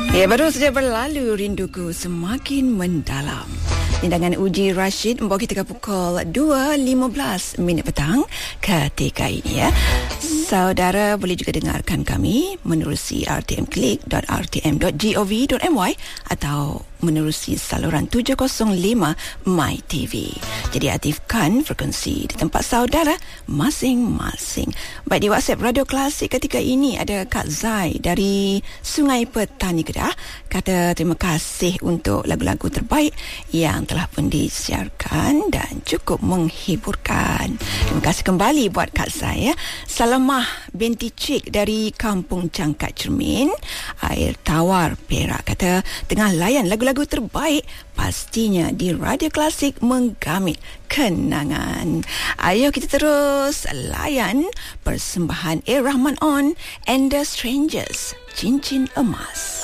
Ya, baru saja berlalu Rinduku Semakin Mendalam. Tindakan Uji Rashid membawa kita ke pukul 2.15 petang ketika ini ya. Saudara boleh juga dengarkan kami menerusi rtmklik.rtm.gov.my atau menerusi saluran 705 My TV. Jadi aktifkan frekuensi di tempat saudara masing-masing. Baik, di WhatsApp Radio Klasik ketika ini ada Kak Zai dari Sungai Petani Kedah. Kata terima kasih untuk lagu-lagu terbaik yang telah pun disiarkan dan cukup menghiburkan. Terima kasih kembali buat Kak Zai ya. Salamah binti Cik dari Kampung Cangkat Cermin, Air Tawar, Perak. Kata tengah layan lagu-lagu terbaik, pastinya di Radio Klasik menggamit kenangan. Ayo kita terus layan persembahan Rahman On and the Strangers, Cincin Emas.